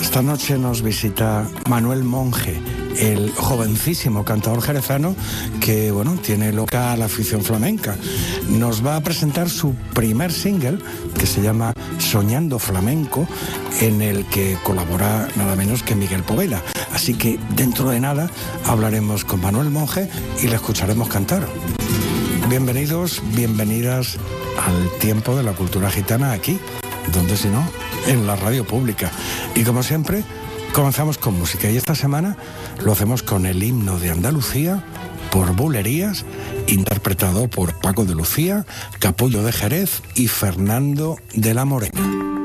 Esta noche nos visita Manuel Monge, el jovencísimo cantador jerezano que, tiene loca la afición flamenca. Nos va a presentar su primer single, que se llama Soñando Flamenco, en el que colabora nada menos que Miguel Poveda. Así que dentro de nada hablaremos con Manuel Monge y le escucharemos cantar. Bienvenidos, bienvenidas al tiempo de la cultura gitana aquí, donde si no, en la radio pública. Y como siempre, comenzamos con música. Y esta semana lo hacemos con el himno de Andalucía por Bulerías, interpretado por Paco de Lucía, Capullo de Jerez y Fernando de la Morena.